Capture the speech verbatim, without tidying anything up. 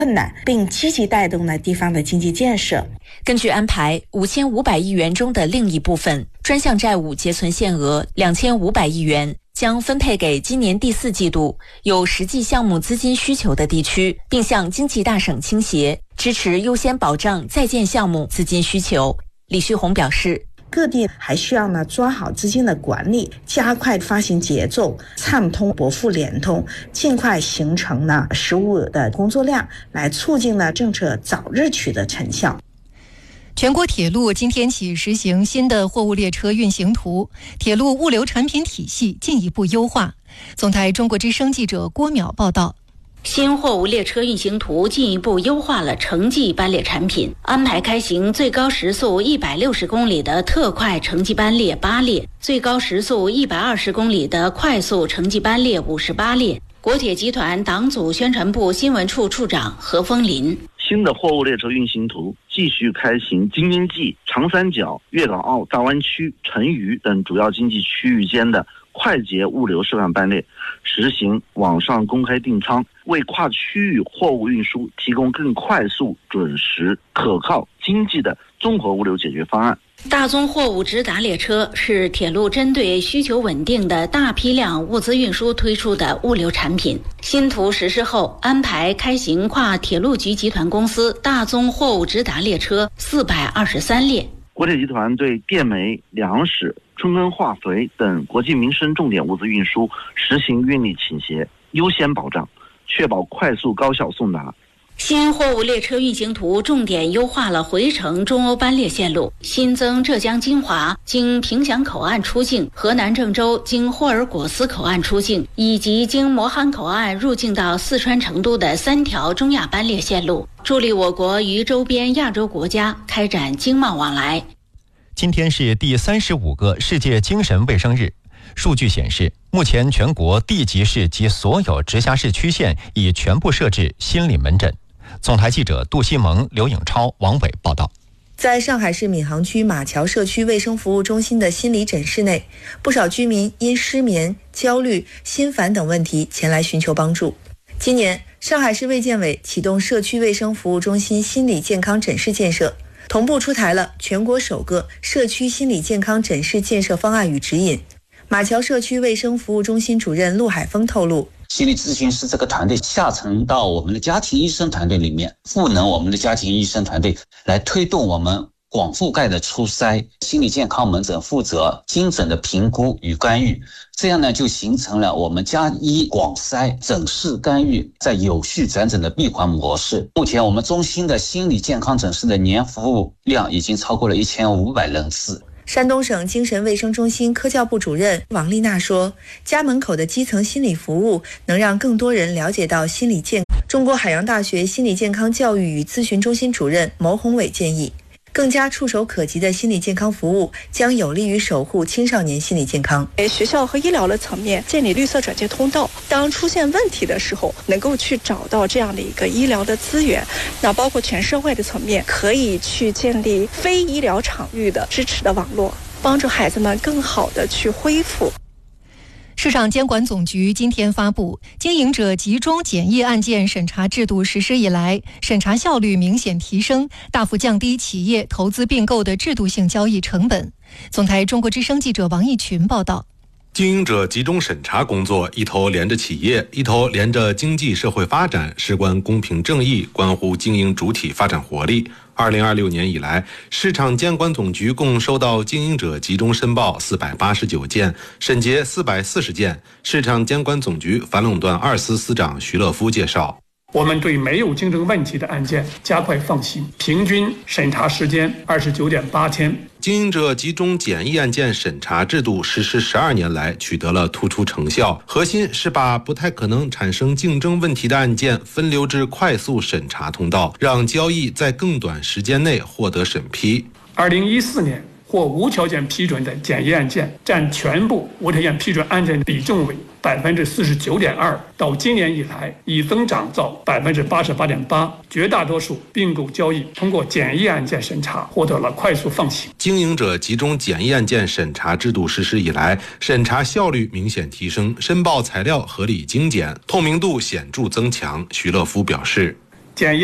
困难，并积极带动了地方的经济建设。 根据安排，五千五百亿元中的另一部分专项债务结存限额两千五百亿元将分配给今年第四季度有实际项目资金需求的地区，并向经济大省倾斜，支持优先保障在建项目资金需求。李旭红表示， 各地还需要呢抓好资金的管理，加快发行节奏，畅通拨付联通，尽快形成呢实务的工作量，来促进呢政策早日取得成效。 全国铁路今天起实行新的货物列车运行图，铁路物流产品体系进一步优化。总台中国之声记者郭淼报道。 新货物列车运行图进一步优化了城际班列产品，安排开行最高时速一百六十公里的特快城际班列八列，最高时速一百二十公里的快速城际班列五十八列。国铁集团党组宣传部新闻处处长何风林， 新的货物列车运行图继续开行京津冀、长三角、粤港澳大湾区、成渝等主要经济区域间的快捷物流示范班列，实行网上公开订舱，为跨区域货物运输提供更快速、准时、可靠、经济的综合物流解决方案。 大宗货物直达列车是铁路针对需求稳定的大批量物资运输推出的物流产品。新图实施后，安排开行跨铁路局集团公司大宗货物直达列车四百二十三列。 国铁集团对电煤、粮食、春耕化肥等国计民生重点物资运输实行运力倾斜，优先保障，确保快速高效送达。 新货物列车运行图重点优化了回程中欧班列线路，新增浙江金华经凭祥口岸出境、河南郑州经霍尔果斯口岸出境，以及经磨憨口岸入境到四川成都的三条中亚班列线路，助力我国与周边亚洲国家开展经贸往来。 今天是第三十五个世界精神卫生日。数据显示，目前全国地级市及所有直辖市区县已全部设置心理门诊。总台记者杜西蒙、刘颖超、王伟报道。 在上海市闵行区马桥社区卫生服务中心的心理诊室内，不少居民因失眠、焦虑、心烦等问题前来寻求帮助。今年，上海市卫健委启动社区卫生服务中心心理健康诊室建设，同步出台了全国首个社区心理健康诊室建设方案与指引。马桥社区卫生服务中心主任陆海峰透露， 心理咨询师这个团队下沉到我们的家庭医生团队里面，赋能我们的家庭医生团队来推动我们广覆盖的初筛。心理健康门诊负责精准的评估与干预，这样呢就形成了我们家医广筛、诊室干预在有序转诊的闭环模式。目前我们中心的心理健康诊室的年服务量已经超过了一千五百人次。 山东省精神卫生中心科教部主任王丽娜说，家门口的基层心理服务能让更多人了解到心理健康。中国海洋大学心理健康教育与咨询中心主任牟宏伟建议，更加触手可及的心理健康服务将有利于守护青少年心理健康。 学校和医疗的层面建立绿色转介通道，当出现问题的时候能够去找到这样的一个医疗的资源。那包括全社会的层面，可以去建立非医疗场域的支持的网络，帮助孩子们更好的去恢复。 市场监管总局今天发布，经营者集中检疫案件审查制度实施以来，审查效率明显提升，大幅降低企业投资并购的制度性交易成本。总台中国之声记者王义群报道。 经营者集中审查工作一头连着企业，一头连着经济社会发展，事关公平正义，关乎经营主体发展活力。二零二六年以来，市场监管总局共收到经营者集中申报四百八十九件，审结四百四十件。市场监管总局反垄断二司司长徐乐夫介绍， 我们对没有竞争问题的案件加快放行，平均审查时间二十九点八天。 经营者集中检疫案件审查制度实施十二年来，取得了突出成效。核心是把不太可能产生竞争问题的案件分流至快速审查通道，让交易在更短时间内获得审批。 二零一四年获无条件批准的检疫案件占全部无条件批准案件比重为百分之四十九点二，到今年以来已增长到百分之八十八点八。绝大多数并购交易通过检疫案件审查获得了快速放行。 经营者集中检疫案件审查制度实施以来，审查效率明显提升，申报材料合理精简，透明度显著增强。徐乐夫表示， 检验。